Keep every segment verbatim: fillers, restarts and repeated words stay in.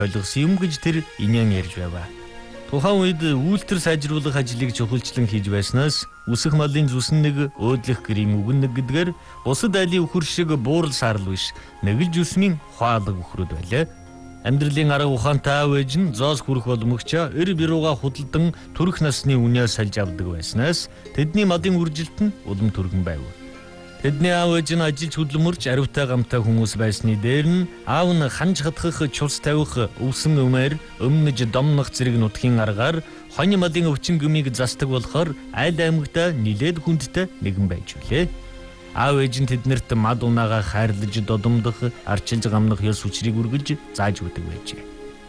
ойлгосон юм гэж тэр инээн ярьж байв. Тухайн үед үйлдвэр сайжруулах ажлыг чухалчлан хийж байснаас үсэх малын зүсэн нэг өөдлөх гэрийн үгэн нэг гэдгээр бусад айлын үхэр шиг буурал саарл биш нэг л зүсмийн хуалаг үхрүүд байлаа. Амьдралын арга ухаантай аав ээж нь зоос хүрэх боломжтой эр бирууга худалдан төрөх насны үнээ сольж авдаг байснаас тэдний мадын үржилт нь улам түргэн байв. Тэдний аав ээж нь ажиллаж хөдөлмөрч аривтай гамтай хүмүүс байсны дээр нь аав нь ханж хатгах, чулс тавих, өвсөн өмөр, өмнөж домнох зэрэг нутгийн аргаар хонь мадын өвчин гмийг застдаг болохоор айл аймагта нилээд хүндтэй нэгэн байж үлээ. Аав ээж нь тэднэрт мад унаагаа хайрлаж додомдох, арчилж гамнах ёс хүчрийг үргэлж зааж өгдөг байжээ.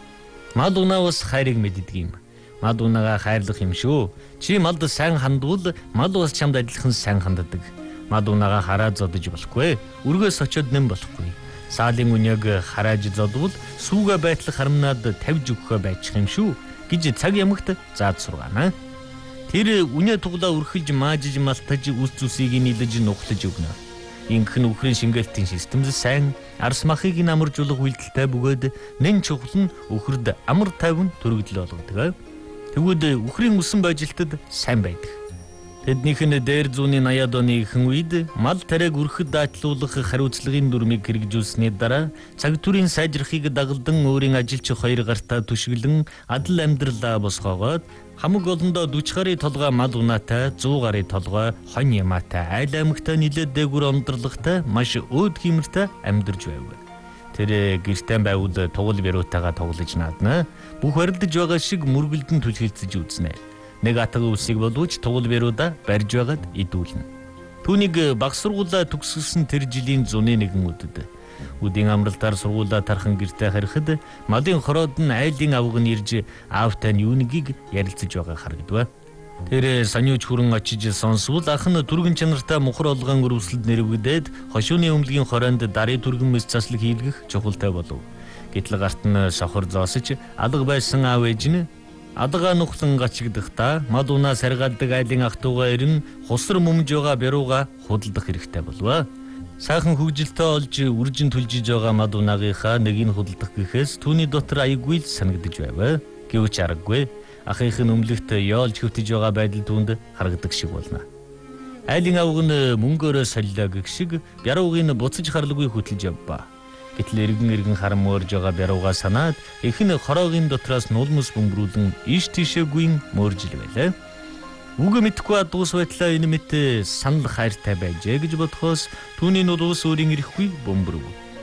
Мад унаа бас хайрыг мэддэг юм. Мад унаагаа хайрлах юм шүү. Чи мад сайн хандвал мад бас чамд адилхан сайн ханддаг. Мад унаагаа хараад зодож болохгүй. Үргээс очиод нэм болохгүй. Саалын үнийг харааж зодвол сүүгээ байтлах харамнаад тавьж өгөхөө байчих юм шүү гэж цаг ямагт зааж сургаана. Тэр үнэ туглаа өрхөлж маажиж малтаж үс зүсийг нийлж нухлаж өгнө. Ингэх нь үхрийн шингээлтийн системс сайн арс махыг намаржуулах үйлдэлтэй бөгөөд нэн чухал нь үхрд амар тайван төрөгдөл болгодог. Тэгвэл үхрийн үсэн божилтод сайн байдаг. Тэднийх нь дээр зүүнний наяад оны ихэнх үед мал тариаг өрхөд даатлуулах хариуцлагын дүрмийг хэрэгжүүлсний дараа цаг төрийн сайжрахыг дагалдан өөрийн ажилч хоёр гартаа түшиглэн адал амьдралаа босгоогоод хамаг олондоо дөрвөн гаруй толгой мал унаатай, зуун гаруй толгой хонь ямаатай, айл аймагтай нилээд дээгүр ондролготой маш өөд хэмэртэй амьдарч байв. Тэр гэртэн байвал тугал бэрүүтэйгээ тоглож наадна. Бүх барилдаж байгаа шиг мөргөлдөн түлхэлцэж үзнэ. Нэг атга үсийг боловч тугал бэрүүда барьж байгаад идүүлнэ. Түүнийг баг сургуулаа төгсгсөн тэр жилийн зуны нэгэн өдөд үдийн амралтаар сургуулаа тархан гэртээ харихад малын хороод нь айлын авга нь ирж аавтай нь юу нэгийг ярилцаж байгаа харагдав. Тэр сониуч хүрэн очиж сонсвол ах нь түргэн чанартай мухар олгон өрөвсөлд нэрвэгдээд хошууны өмлөгийн хороонд дарыг түргэн мэс заслаг хийлгэх чухалтай болов. Гэтэл гарт нь сохор зоосож алга байсан аав ээж нь адгаа нухлан гачигдахдаа мад унаа саргаалдаг айлын ах дуугаа ирэн хусар мөмж байгаа бярууга худалдах хэрэгтэй болов. Сайхан хөгжилтэй олж үржин түлжиж байгаа мад унаагийнхаа нэгийг худалдах гэхээс түүний дотор аяггүй л санагдаж байв. Гэвч аргагүй. Ахынх нь өмлөгт яолж хөвтөж байгаа байдал түүнд харагдаг шиг болно. Айлын авга нь мөнгөөрөө солилоо гэх шиг бяруугийн буцаж харлгүй хөтлж явбаа. Гэтэл эргэн эргэн харам мөрж байгаа бяруугаа санаад их нь хороогийн дотроос нулмс бөмбөрүүлэн иш тишээгүй мөрж ил байлаа. Үг мэдхгүй адуус байтлаа энэ мэт санал хайртай байжээ гэж бодхоос түүний нулмс өөрийн ирэхгүй бөмбөрөв.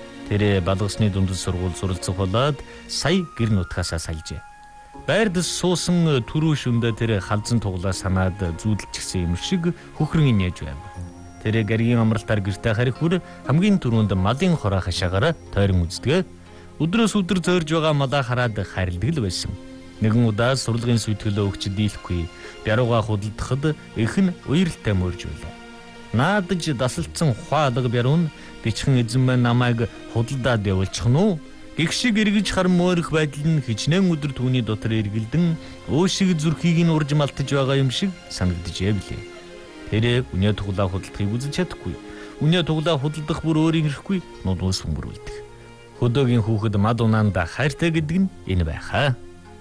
Тэр балгасны дундад сургууль суралцах болоод сая гэр нутгаасаа сальжээ. Байрд суусан түрүү шөндө тэр халзан туглаа санаад зүүдэлчихсэн юм шиг хөхрөн инээж байв. Тэр гаригийн амралтаар гэртээ харих бүр хамгийн түрүүнд малын хороо хашаагаараа тойрон үздэг. Өдрөөс өдөр зөөрж байгаа малаа хараад хайрладаг л байсан. Нэгэн удаа сурлагын сүйтгэлөө өгч дийлэхгүй бярууга худалдахад их нь уйралтай мөрж байлаа. Наадаж дасалцсан хуалга бяруу нь бичхэн эзэн маань намайг худалдаад явуулчих нь уу? Гэх шиг эргэж харан мөөрөх байдал нь хичнээн өдөр түүний дотор эргэлдэн өөшиг зүрхийг нь урж малтаж байгаа юм шиг санагдажээ билээ. Тэр үнэ туглаа худалдахыг үзэж чадахгүй. Үнэ туглаа худалдах бүр өөрийн ирэхгүй нудус бөмбөрүүлдэг. Хөдөөгийн хүүхэд мад унаанда хайртай гэдэг нь энэ байхаа.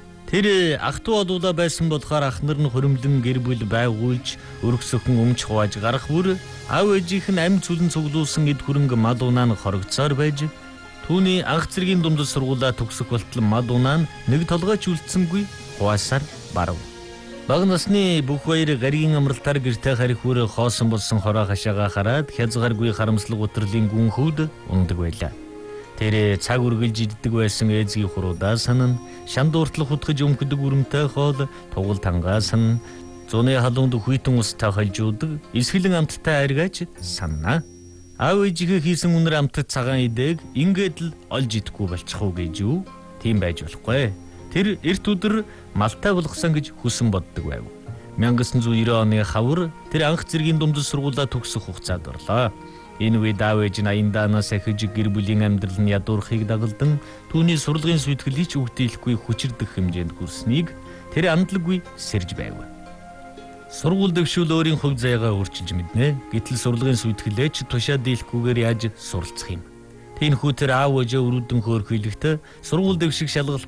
Тэр ах дүү олуулаа байсан болохоор ах нар нь хөрөмлөн гэр бүл байгуулж өргөсөхөн өмч хувааж гарах бүр аав ээжийнх нь амь цүлэн цуглуулсан эд хөрөнгө мад унаа нь хорогцоор байж түүний анх цэргийн дундад сургуулаа төгсөх болтол мад унаа нь нэг толгойч үлдсэнгүй хуваасаар барав. Бага насны бүх баяр гаригийн амралтаар гэртээ харих бүр хоосон болсон хороо хашаага хараад хязгааргүй харамслаг утрлын гүн хөвд ундаг байлаа. Тэр цаг үргэлж иддэг байсан ээзгийн хуруудаа санана, шанд уртлах хутгаж өмхдөг үрэмтэй хоол, тугал тангаа санана, зуны халуунд хүйтэн устай холжуудаг, эсгэлэн амттай аргаж санана. Аав ээжийнхээ хийсэн үнэр амтд цагаан идэг ингээд л олж идэхгүй болчих уу гэж юу? Тийм байж болохгүй. Тэр эрт өдөр малтай болгосон гэж хүсэн боддог байв. 천구၉九оны хавар тэр анх цэргийн дундад сургуулаа төгсөх хугацаанд орлоо. Энэ үед аав ээж нь аяндаанаас ахиж гэр бүлийн амьдрал нь ядуурхыг дагалдан түүний сурлагын сүйтгэлийг үгдийлэхгүй хүчирдэх хэмжээнд хүрснийг тэр андлаггүй сэрж байв. Сургууль дэвшүүл өөрийн хувь заяагаа өөрчилж мэднэ. Гэтэл сурлагын сүйtгэлээч тушаа дийлэхгүйгээр яаж суралцах юм. Тэнхүү тэр аав ээжээ өрүүдэн хөөрхийлэхдээ сургууль дэвшиг шалгалт